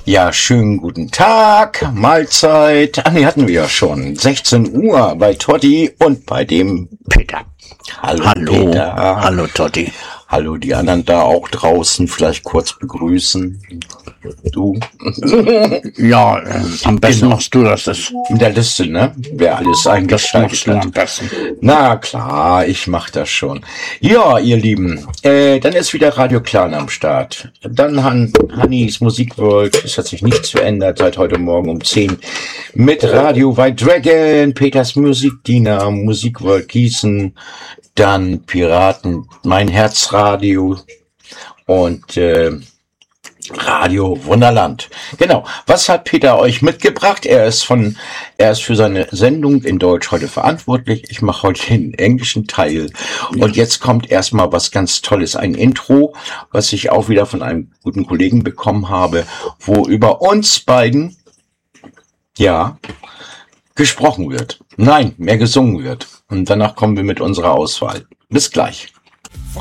Ja, schönen guten Tag, Mahlzeit. Nee, hatten wir ja schon. 16 Uhr bei Totti und bei dem Peter. Hallo, Peter. Hallo Totti. Hallo, die anderen da auch draußen. Vielleicht kurz begrüßen. Du? Ja, am besten machst du das. In der Liste, ne? Wer alles eingeschaltet hat. Am besten. Na klar, ich mach das schon. Ja, ihr Lieben, dann ist wieder Radio Clan am Start. Dann Hannis Musikworld, es hat sich nichts verändert seit heute Morgen um 10 mit Radio White Dragon, Peters Musikdiener, Musikworld Gießen, dann Piraten, mein Herzradio und Radio Wunderland. Genau. Was hat Peter euch mitgebracht? Er ist für seine Sendung in Deutsch heute verantwortlich. Ich mache heute den englischen Teil. Und jetzt kommt erstmal was ganz Tolles. Ein Intro, was ich auch wieder von einem guten Kollegen bekommen habe, wo über uns beiden, ja, gesprochen wird. Nein, mehr gesungen wird. Und danach kommen wir mit unserer Auswahl. Bis gleich.